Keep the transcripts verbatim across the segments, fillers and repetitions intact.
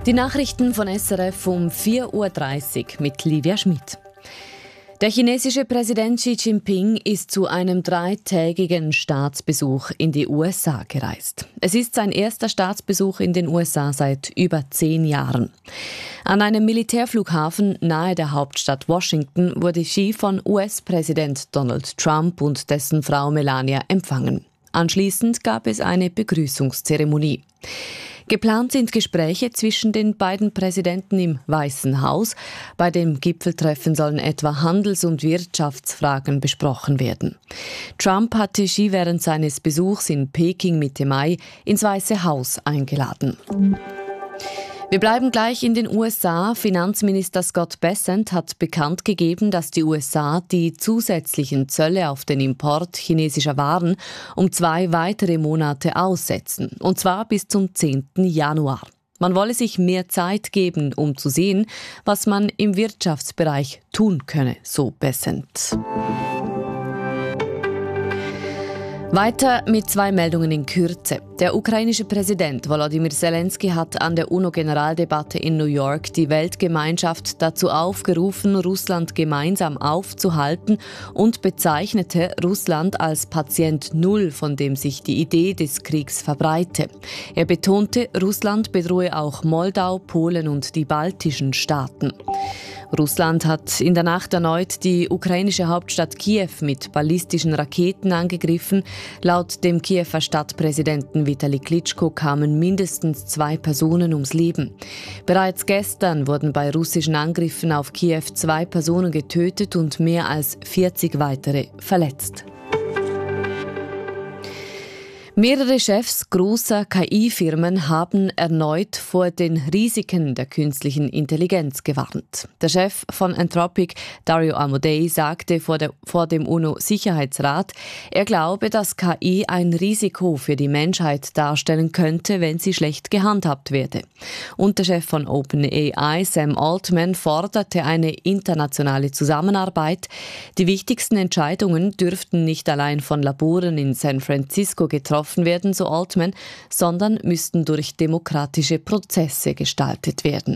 Die Nachrichten von S R F um vier Uhr dreißig mit Livia Schmidt. Der chinesische Präsident Xi Jinping ist zu einem dreitägigen Staatsbesuch in die U S A gereist. Es ist sein erster Staatsbesuch in den U S A seit über zehn Jahren. An einem Militärflughafen nahe der Hauptstadt Washington wurde Xi von U S-Präsident Donald Trump und dessen Frau Melania empfangen. Anschließend gab es eine Begrüßungszeremonie. Geplant sind Gespräche zwischen den beiden Präsidenten im Weißen Haus. Bei dem Gipfeltreffen sollen etwa Handels- und Wirtschaftsfragen besprochen werden. Trump hatte Xi während seines Besuchs in Peking Mitte Mai ins Weiße Haus eingeladen. Wir bleiben gleich in den U S A. Finanzminister Scott Bessent hat bekannt gegeben, dass die U S A die zusätzlichen Zölle auf den Import chinesischer Waren um zwei weitere Monate aussetzen. Und zwar bis zum zehnten Januar. Man wolle sich mehr Zeit geben, um zu sehen, was man im Wirtschaftsbereich tun könne, so Bessent. Weiter mit zwei Meldungen in Kürze. Der ukrainische Präsident Volodymyr Zelensky hat an der UNO-Generaldebatte in New York die Weltgemeinschaft dazu aufgerufen, Russland gemeinsam aufzuhalten und bezeichnete Russland als Patient Null, von dem sich die Idee des Kriegs verbreite. Er betonte, Russland bedrohe auch Moldau, Polen und die baltischen Staaten. Russland hat in der Nacht erneut die ukrainische Hauptstadt Kiew mit ballistischen Raketen angegriffen. Laut dem Kiewer Stadtpräsidenten Vitali Klitschko kamen mindestens zwei Personen ums Leben. Bereits gestern wurden bei russischen Angriffen auf Kiew zwei Personen getötet und mehr als vierzig weitere verletzt. Mehrere Chefs großer K I-Firmen haben erneut vor den Risiken der künstlichen Intelligenz gewarnt. Der Chef von Anthropic, Dario Amodei, sagte vor, der, vor dem UNO-Sicherheitsrat, er glaube, dass K I ein Risiko für die Menschheit darstellen könnte, wenn sie schlecht gehandhabt werde. Und der Chef von OpenAI, Sam Altman, forderte eine internationale Zusammenarbeit. Die wichtigsten Entscheidungen dürften nicht allein von Laboren in San Francisco getroffen werden, so Altman, sondern müssten durch demokratische Prozesse gestaltet werden.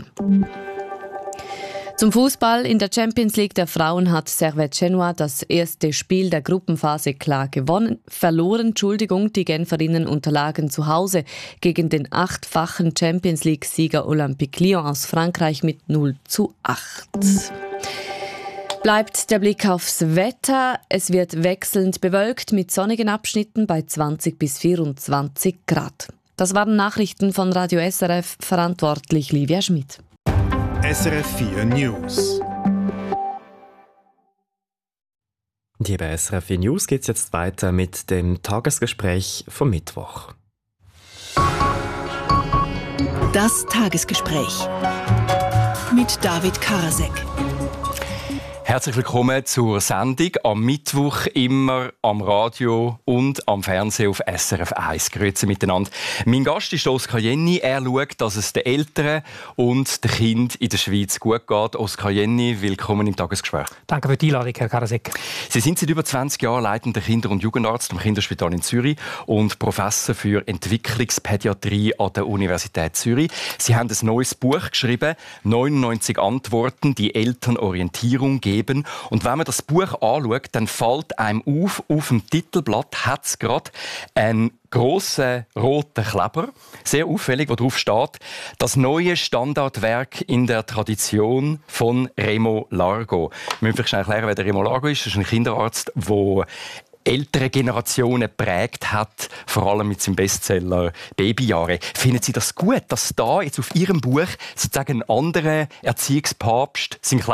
Zum Fußball. In der Champions League der Frauen hat Servette Genua das erste Spiel der Gruppenphase klar gewonnen. Verloren, Entschuldigung, die Genferinnen unterlagen zu Hause gegen den achtfachen Champions League-Sieger Olympique Lyon aus Frankreich mit null zu acht. Bleibt der Blick aufs Wetter. Es wird wechselnd bewölkt mit sonnigen Abschnitten bei zwanzig bis vierundzwanzig Grad. Das waren Nachrichten von Radio S R F, verantwortlich Livia Schmidt. S R F vier News. Hier bei S R F vier News geht es jetzt weiter mit dem Tagesgespräch vom Mittwoch. Das Tagesgespräch mit David Karasek. Herzlich willkommen zur Sendung am Mittwoch, immer am Radio und am Fernsehen auf S R F eins. Grüezi miteinander. Mein Gast ist Oskar Jenny. Er schaut, dass es den Eltern und den Kindern in der Schweiz gut geht. Oskar Jenny, willkommen im Tagesgespräch. Danke für die Einladung, Herr Karasek. Sie sind seit über zwanzig Jahren leitender Kinder- und Jugendarzt am Kinderspital in Zürich und Professor für Entwicklungspädiatrie an der Universität Zürich. Sie haben ein neues Buch geschrieben, neunundneunzig Antworten, die Eltern Orientierung geben. Und wenn man das Buch anschaut, dann fällt einem auf, auf dem Titelblatt hat es gerade einen grossen roten Kleber, sehr auffällig, wo drauf steht, das neue Standardwerk in der Tradition von Remo Largo. Wir müssen vielleicht schnell erklären, wer der Remo Largo ist. Das ist ein Kinderarzt, der ältere Generationen geprägt hat, vor allem mit seinem Bestseller «Babyjahre». Finden Sie das gut, dass da jetzt auf Ihrem Buch sozusagen ein anderer Erziehungspapst seinen